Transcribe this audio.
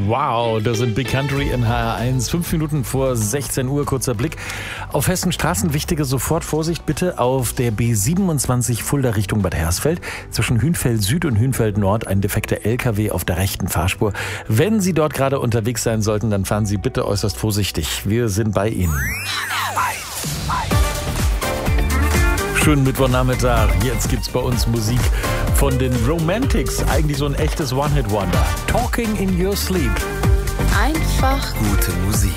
Wow, das sind Big Country in HR1. 5 Minuten vor 16 Uhr, kurzer Blick auf festen Straßen. Wichtige Sofortvorsicht bitte auf der B27 Fulda Richtung Bad Hersfeld. Zwischen Hünfeld Süd und Hünfeld Nord ein defekter LKW auf der rechten Fahrspur. Wenn Sie dort gerade unterwegs sein sollten, dann fahren Sie bitte äußerst vorsichtig. Wir sind bei Ihnen. Schönen Mittwochnachmittag. Jetzt gibt's bei uns Musik von den Romantics. Eigentlich so ein echtes One-Hit-Wonder. Talking in Your Sleep. Einfach Gute Musik.